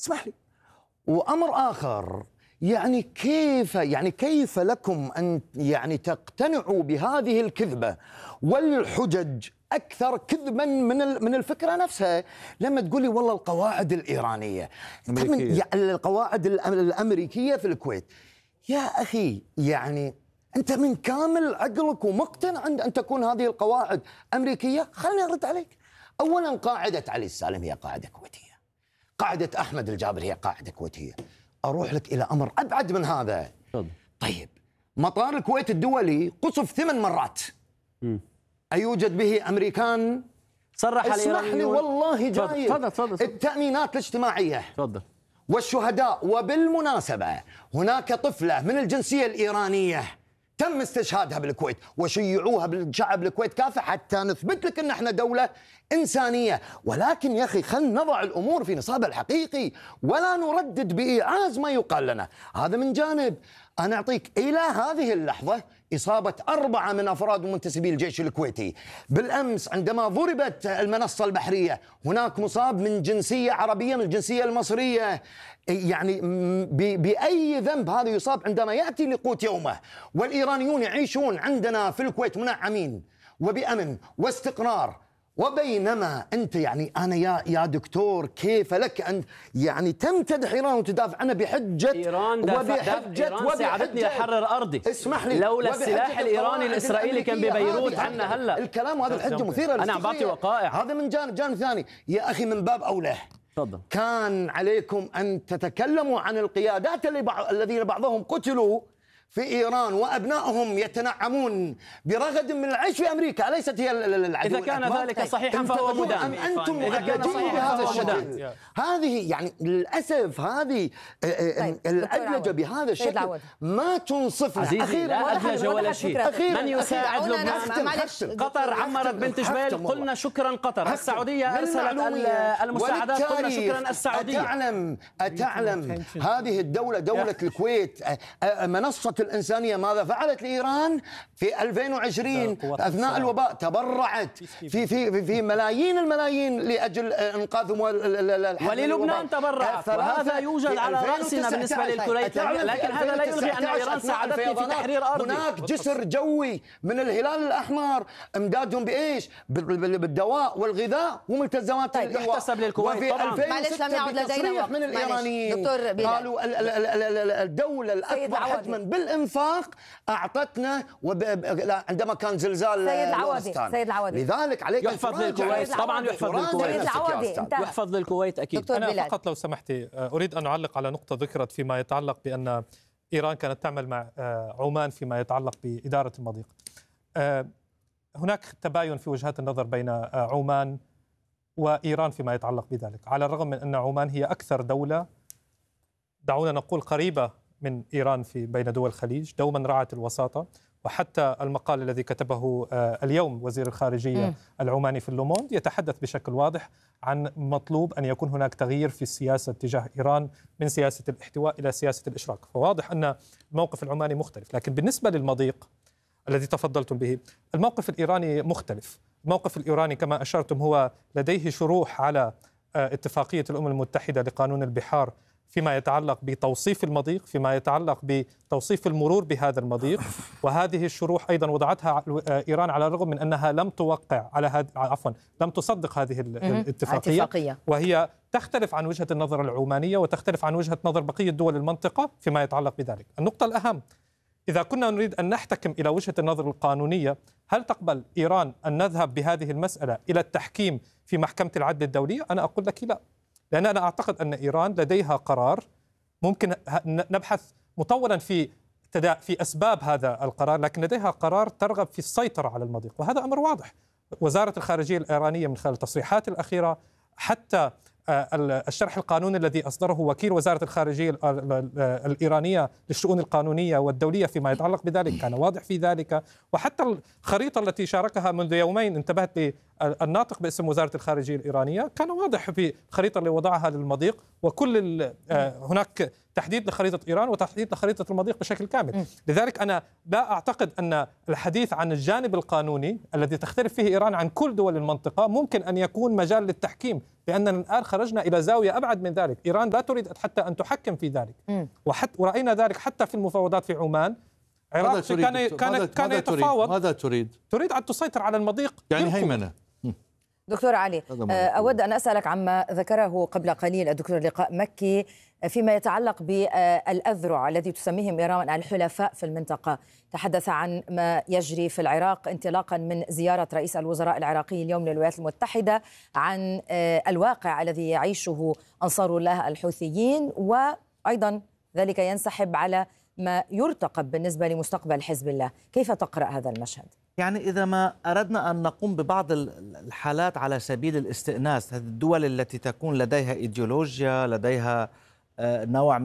اسمح لي. وأمر آخر، كيف لكم أن تقتنعوا بهذه الكذبة والحجج أكثر كذبا من الفكرة نفسها، لما تقولي والله القواعد الإيرانية القواعد الأمريكية في الكويت. يا أخي أنت من كامل عقلك ومقتنع أن تكون هذه القواعد أمريكية؟ خليني أرد عليك. أولا، قاعدة علي السالم هي قاعدة كويتية، قاعدة أحمد الجابر هي قاعدة كويتية. أروح لك إلى أمر أبعد من هذا. طيب، مطار الكويت الدولي قصف 8 مرات. أيوجد به أمريكان؟ صرح اسمح لي والله جاي. تفضل. التأمينات الاجتماعية. تفضل. والشهداء. وبالمناسبة هناك طفلة من الجنسية الإيرانية تم استشهادها بالكويت وشيعوها بالشعب الكويت كافة حتى نثبت لك ان احنا دولة إنسانية. ولكن يا أخي خلينا نضع الأمور في نصابها الحقيقي ولا نردد بإيعاز ما يقال لنا. هذا من جانب. أنا أعطيك إلى هذه اللحظة إصابة 4 من أفراد ومنتسبي الجيش الكويتي. بالأمس عندما ضربت المنصة البحرية هناك مصاب من جنسية عربية، من الجنسية المصرية. بأي ذنب هذا يصاب عندما يأتي لقوت يومه؟ والإيرانيون يعيشون عندنا في الكويت منعمين وبأمن واستقرار. وبينما أنت أنا يا دكتور، كيف لك أن تمتدح إيران وتدافع عنها بحجة إيران ساعدتني أحرر أرضي. اسمح لي، لولا السلاح الإيراني الإسرائيلي كان ببيروت عنا هلا. الكلام هذا الحجة مثيرة. أنا عم بعطي وقائع. هذا من جانب ثاني. يا أخي من باب أولى تفضل. كان عليكم أن تتكلموا عن القيادات الذين بعضهم قتلوا في إيران وأبنائهم يتنعمون برغد من العيش في أمريكا. أليست هي العدو؟ إذا كان ذلك صحيحا فهو مدان. أنتم معجبين بهذا الشكل. هذه للأسف هذه الأدلجة بهذا الشكل ما تنصفنا. أخيرا لا أدلجة ولا شيء. من يساعد لبنان؟ قطر عمرت بنت جبيل، قلنا شكرا قطر. السعودية أرسلت المساعدات، قلنا شكرا السعودية. أتعلم هذه الدولة، دولة الكويت، منصة الإنسانية، ماذا فعلت لإيران في 2020 أثناء الوباء؟ تبرعت في ملايين الملايين لأجل إنقاذهم. وللبنان تبرعت، وهذا يوجد على رأسنا بالنسبة للكويت. لكن هذا لا يلغي أن إيران ساعدتني في تحرير أرضي. هناك جسر جوي من الهلال الأحمر امدادهم بإيش؟ بالدواء والغذاء وملتزمات الإيواء. يحتسب للكويت طبعا. معلش لم يعد لدينا من الإيرانيين قالوا الدولة الأكبر حجما بالإنفاق أعطتنا عندما كان زلزال سيد العوضي لذلك عليك يحفظ للكويت. طبعا يحفظ للكويت أكيد. أنا فقط لو سمحتي أريد أن أعلق على نقطة ذكرت فيما يتعلق بأن إيران كانت تعمل مع عمان فيما يتعلق بإدارة المضيق. هناك تباين في وجهات النظر بين عمان وإيران فيما يتعلق بذلك، على الرغم من أن عمان هي أكثر دولة، دعونا نقول، قريبة من إيران في بين دول الخليج، دوما رعت الوساطة. وحتى المقال الذي كتبه اليوم وزير الخارجية العماني في اللوموند يتحدث بشكل واضح عن مطلوب أن يكون هناك تغيير في السياسة تجاه إيران من سياسة الاحتواء إلى سياسة الإشراك. فواضح أن الموقف العماني مختلف. لكن بالنسبة للمضيق الذي تفضلتم به، الموقف الإيراني مختلف. الموقف الإيراني كما أشرتم هو لديه شروح على اتفاقية الأمم المتحدة لقانون البحار فيما يتعلق بتوصيف المضيق، فيما يتعلق بتوصيف المرور بهذا المضيق. وهذه الشروح أيضا وضعتها إيران على الرغم من أنها لم توقع على لم تصدق هذه الاتفاقية، وهي تختلف عن وجهة النظر العمانية وتختلف عن وجهة نظر بقية دول المنطقة فيما يتعلق بذلك. النقطة الأهم، إذا كنا نريد أن نحتكم إلى وجهة النظر القانونية، هل تقبل إيران أن نذهب بهذه المسألة إلى التحكيم في محكمة العدل الدولية؟ أنا أقول لك لا، لأن أنا أعتقد أن إيران لديها قرار ممكن نبحث مطولا في أسباب هذا القرار، لكن لديها قرار ترغب في السيطرة على المضيق، وهذا أمر واضح. وزارة الخارجية الإيرانية من خلال التصريحات الأخيرة، حتى الشرح القانوني الذي أصدره وكيل وزارة الخارجية الإيرانية للشؤون القانونية والدولية فيما يتعلق بذلك كان واضح في ذلك. وحتى الخريطة التي شاركها منذ يومين انتبهت للناطق باسم وزارة الخارجية الإيرانية، كان واضح في الخريطة اللي وضعها للمضيق، وكل هناك تحديد لخريطة إيران وتحديد لخريطة المضيق بشكل كامل. لذلك أنا لا أعتقد أن الحديث عن الجانب القانوني الذي تختلف فيه إيران عن كل دول المنطقة ممكن أن يكون مجال للتحكيم لأننا الآن خرجنا إلى زاوية أبعد من ذلك. إيران لا تريد حتى أن تحكم في ذلك، ورأينا ذلك حتى في المفاوضات في عمان. العراق كان يتفاوض. ماذا تريد؟ تريد أن تسيطر على المضيق، يعني هيمنة. دكتور علي، أود أن أسألك عما ذكره قبل قليل الدكتور لقاء مكي فيما يتعلق بالأذرع الذي تسميهم إيران الحلفاء في المنطقة. تحدث عن ما يجري في العراق انطلاقا من زيارة رئيس الوزراء العراقي اليوم للولايات المتحدة، عن الواقع الذي يعيشه أنصار الله الحوثيين، وأيضا ذلك ينسحب على ما يرتقب بالنسبة لمستقبل حزب الله. كيف تقرأ هذا المشهد؟ يعني إذا ما أردنا أن نقوم ببعض الحالات على سبيل الاستئناس، هذه الدول التي تكون لديها إيديولوجيا، لديها نوع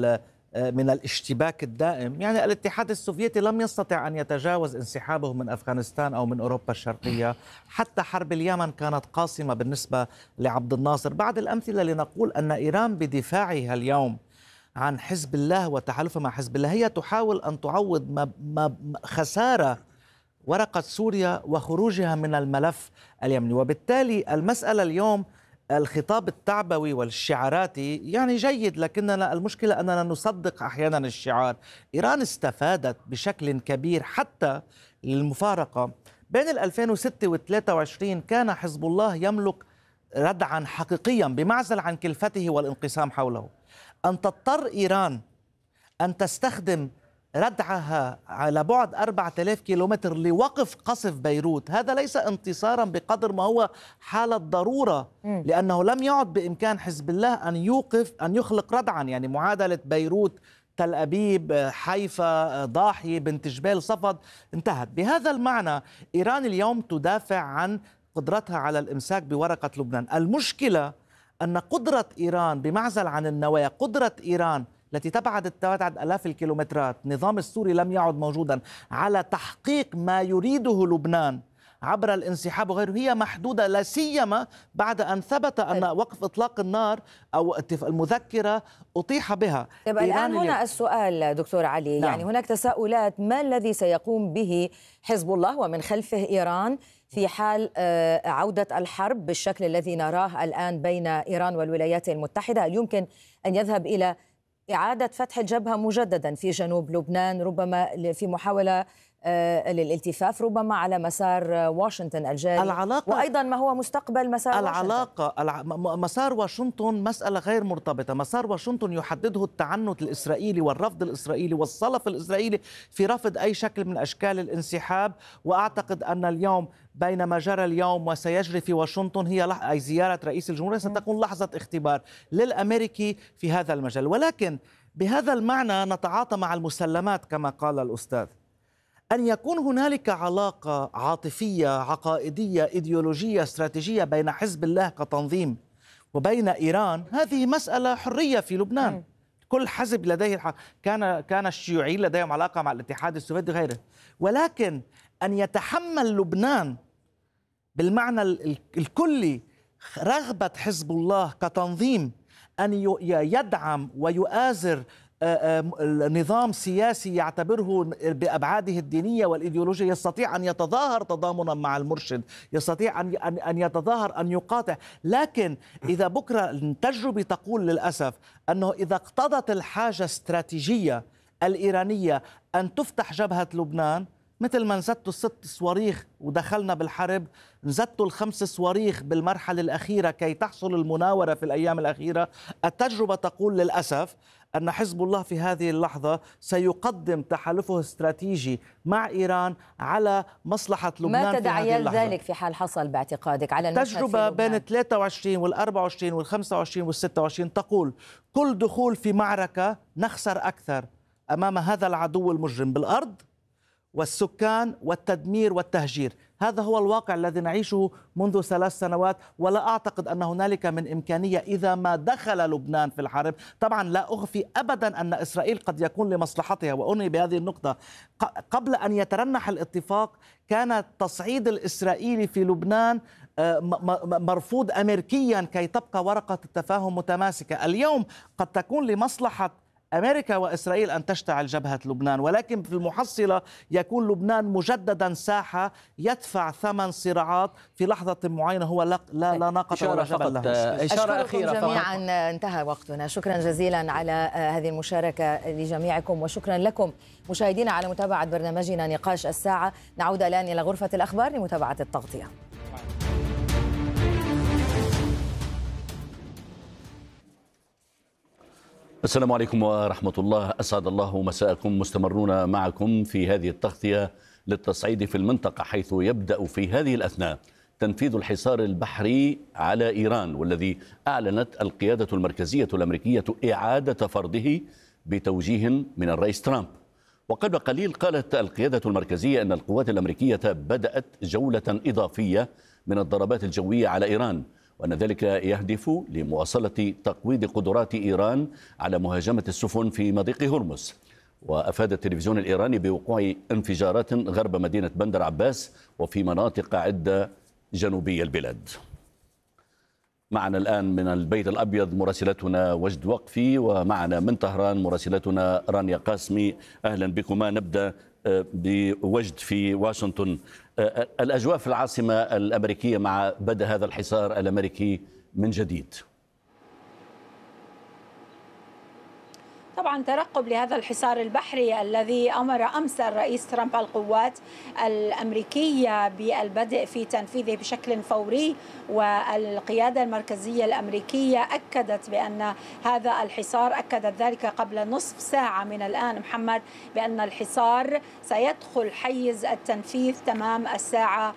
من الاشتباك الدائم، يعني الاتحاد السوفيتي لم يستطع أن يتجاوز انسحابه من أفغانستان أو من أوروبا الشرقية. حتى حرب اليمن كانت قاسمة بالنسبة لعبد الناصر. بعض الأمثلة لنقول أن إيران بدفاعها اليوم عن حزب الله وتحالفها مع حزب الله هي تحاول أن تعوض خسارة ورقة سوريا وخروجها من الملف اليمني. وبالتالي المسألة اليوم الخطاب التعبوي والشعاراتي يعني جيد، لكننا المشكلة أننا نصدق أحيانا الشعار. إيران استفادت بشكل كبير حتى للمفارقة. بين 2006 و 23 كان حزب الله يملك ردعا حقيقيا بمعزل عن كلفته والانقسام حوله. أن تضطر إيران أن تستخدم ردعها على بعد 4000 كيلومتر لوقف قصف بيروت، هذا ليس انتصارا بقدر ما هو حالة ضرورة، لأنه لم يعد بإمكان حزب الله أن يخلق ردعا. يعني معادلة بيروت، تل أبيب، حيفا، ضاحية، بنت جبيل، صفد انتهت. بهذا المعنى إيران اليوم تدافع عن قدرتها على الإمساك بورقة لبنان. المشكلة أن قدرة إيران بمعزل عن النوايا، قدرة إيران التي تبعد آلاف الكيلومترات، النظام السوري لم يعد موجودا، على تحقيق ما يريده لبنان عبر الانسحاب وغيره هي محدودة، لا سيما بعد أن ثبت أن وقف إطلاق النار أو المذكرة أطيح بها. طيب الآن هنا السؤال دكتور علي، نعم. يعني هناك تساؤلات، ما الذي سيقوم به حزب الله ومن خلفه إيران في حال عودة الحرب بالشكل الذي نراه الآن بين إيران والولايات المتحدة؟ هل يمكن أن يذهب إلى إعادة فتح الجبهة مجددا في جنوب لبنان، ربما في محاولة للالتفاف ربما على مسار واشنطن الجاري، وأيضا ما هو مستقبل مسار مسار واشنطن مسألة غير مرتبطة. مسار واشنطن يحدده التعنت الإسرائيلي والرفض الإسرائيلي والصلف الإسرائيلي في رفض أي شكل من أشكال الانسحاب. وأعتقد أن اليوم بين ما جرى اليوم وسيجري في واشنطن هي زيارة رئيس الجمهورية ستكون لحظة اختبار للأمريكي في هذا المجال. ولكن بهذا المعنى نتعاطى مع المسلمات كما قال الأستاذ. أن يكون هنالك علاقة عاطفية عقائدية إيديولوجية استراتيجية بين حزب الله كتنظيم وبين إيران، هذه مسألة حرية في لبنان. كل حزب لديه كان الشيوعيين لديهم علاقة مع الاتحاد السوفيتي غيره. ولكن أن يتحمل لبنان بالمعنى الكلي رغبة حزب الله كتنظيم أن يدعم ويؤازر نظام سياسي يعتبره بأبعاده الدينية والإيديولوجية، يستطيع أن يتظاهر تضامنا مع المرشد، يستطيع أن يتظاهر أن يقاطع. لكن إذا بكرة التجربة تقول للأسف أنه إذا اقتضت الحاجة الاستراتيجية الإيرانية أن تفتح جبهة لبنان، مثل ما نزدتوا 6 صواريخ ودخلنا بالحرب، نزدتوا 5 صواريخ بالمرحلة الأخيرة كي تحصل المناورة في الأيام الأخيرة. التجربة تقول للأسف أن حزب الله في هذه اللحظة سيقدم تحالفه الاستراتيجي مع إيران على مصلحة لبنان. ما تداعيات ذلك في حال حصل باعتقادك على المشهد؟ تجربة بين 23 وال24 وال25 وال26 تقول كل دخول في معركة نخسر أكثر أمام هذا العدو المجرم بالأرض والسكان والتدمير والتهجير. هذا هو الواقع الذي نعيشه منذ 3 سنوات، ولا أعتقد أن هنالك من إمكانية إذا ما دخل لبنان في الحرب. طبعا لا أخفي أبدا أن إسرائيل قد يكون لمصلحتها، وأنهي بهذه النقطة. قبل أن يترنح الاتفاق كان التصعيد الإسرائيلي في لبنان مرفوض أمريكيا كي تبقى ورقة التفاهم متماسكة. اليوم قد تكون لمصلحة أمريكا وإسرائيل أن تشتعل جبهة لبنان، ولكن في المحصلة يكون لبنان مجددا ساحة يدفع ثمن صراعات في لحظة معينة هو لا ناقة ولا جبل له. إشارة أخيرة جميعا انتهى وقتنا. شكرا جزيلا على هذه المشاركة لجميعكم، وشكرا لكم مشاهدينا على متابعة برنامجنا نقاش الساعة. نعود الآن إلى غرفة الأخبار لمتابعة التغطية. السلام عليكم ورحمة الله، أسعد الله مساءكم. مستمرون معكم في هذه التغطية للتصعيد في المنطقة، حيث يبدأ في هذه الأثناء تنفيذ الحصار البحري على إيران، والذي أعلنت القيادة المركزية الأمريكية إعادة فرضه بتوجيه من الرئيس ترامب. وقبل قليل قالت القيادة المركزية أن القوات الأمريكية بدأت جولة إضافية من الضربات الجوية على إيران، وأن ذلك يهدف لمواصلة تقويض قدرات إيران على مهاجمة السفن في مضيق هرمز. وأفاد التلفزيون الإيراني بوقوع انفجارات غرب مدينة بندر عباس وفي مناطق عدة جنوبي البلاد. معنا الآن من البيت الأبيض مراسلتنا وجد وقفي، ومعنا من طهران مراسلتنا رانيا قاسمي. أهلا بكما. نبدأ بوجد في واشنطن. الأجواء في العاصمة الأمريكية مع بدء هذا الحصار الأمريكي من جديد. طبعا ترقب لهذا الحصار البحري الذي أمر أمس الرئيس ترامب القوات الأمريكية بالبدء في تنفيذه بشكل فوري، والقيادة المركزية الأمريكية أكدت بأن هذا الحصار، أكدت ذلك قبل نصف ساعة من الآن محمد، بأن الحصار سيدخل حيز التنفيذ تمام الساعة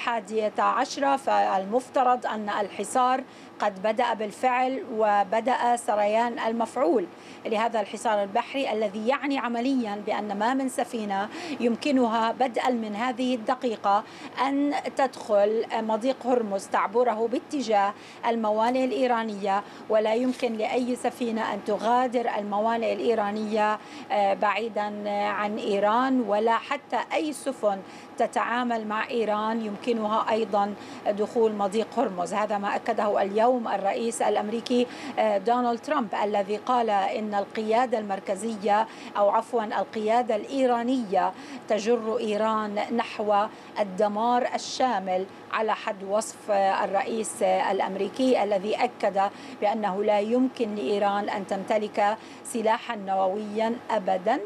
11، فالمفترض أن الحصار قد بدأ بالفعل وبدأ سريان المفعول لهذا الحصار البحري، الذي يعني عمليا بأن ما من سفينة يمكنها بدءا من هذه الدقيقة أن تدخل مضيق هرمز تعبره باتجاه الموانئ الإيرانية، ولا يمكن لأي سفينة أن تغادر الموانئ الإيرانية بعيدا عن إيران، ولا حتى أي سفن تتعامل مع إيران يمكنها أيضا دخول مضيق هرمز. هذا ما أكده اليوم الرئيس الأمريكي دونالد ترامب، الذي قال إن القيادة المركزية أو عفوا القيادة الإيرانية تجر إيران نحو الدمار الشامل، على حد وصف الرئيس الأمريكي الذي أكد بأنه لا يمكن لإيران أن تمتلك سلاحا نوويا أبدا.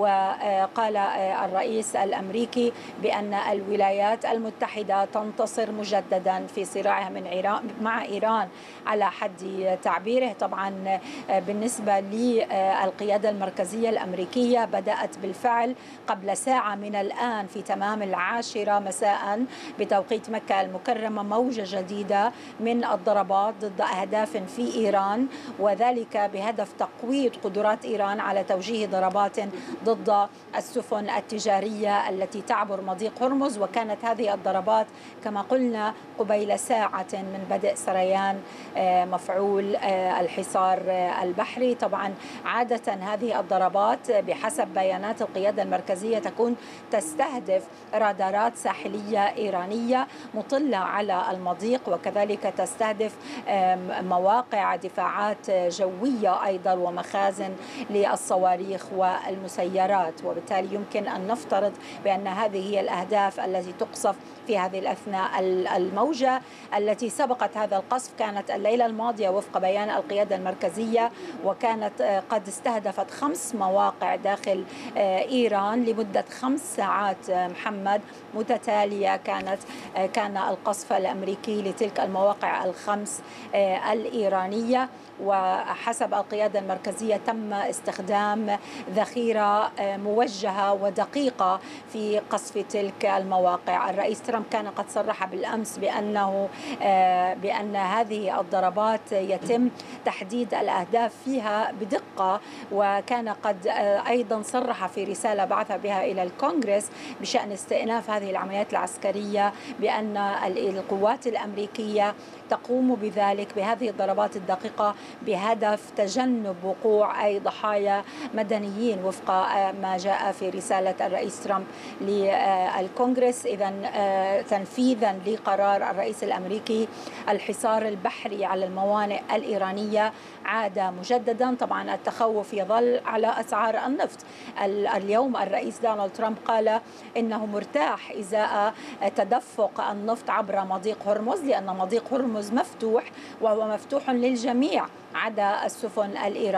وقال الرئيس الأمريكي بأن الولايات المتحدة تنتصر مجددا في صراعها مع إيران على حد تعبيره. طبعا بالنسبة للقيادة المركزية الأمريكية بدأت بالفعل قبل ساعة من الآن في تمام 10 مساء بتوقيت مكة المكرمة موجة جديدة من الضربات ضد أهداف في إيران، وذلك بهدف تقويض قدرات إيران على توجيه ضربات ضد السفن التجارية التي تعبر مضيق هرمز. وكانت هذه الضربات كما قلنا قبيل ساعة من بدء سريان مفعول الحصار البحري. طبعا عادة هذه الضربات بحسب بيانات القيادة المركزية تكون تستهدف رادارات ساحلية إيرانية مطلة على المضيق، وكذلك تستهدف مواقع دفاعات جوية أيضا ومخازن للصواريخ والمسيرات، وبالتالي يمكن أن نفترض بأن هذه هي الأهداف التي تقصف في هذه الأثناء. الموجة التي سبقت هذا القصف كانت الليلة الماضية وفق بيان القيادة المركزية، وكانت قد استهدفت 5 مواقع داخل إيران لمدة 5 ساعات محمد متتالية. كان القصف الأمريكي لتلك المواقع ال5 الإيرانية، وحسب القيادة المركزية تم استخدام ذخيرة موجهة ودقيقة في قصف تلك المواقع. الرئيس ترامب كان قد صرح بالأمس بأن هذه الضربات يتم تحديد الأهداف فيها بدقة، وكان قد أيضا صرح في رسالة بعث بها إلى الكونغرس بشأن استئناف هذه العمليات العسكرية بأن القوات الأمريكية تقوم بذلك بهذه الضربات الدقيقة بهدف تجنب وقوع أي ضحايا مدنيين وفق ما جاء في رسالة الرئيس ترامب للكونغرس. إذن تنفيذا لقرار الرئيس الأمريكي الحصار البحري على الموانئ الإيرانية عاد مجددا. طبعا التخوف يظل على أسعار النفط. اليوم الرئيس دونالد ترامب قال إنه مرتاح إزاء تدفق النفط عبر مضيق هرمز، لأن مضيق هرمز مفتوح وهو مفتوح للجميع عدا السفن الإيرانية.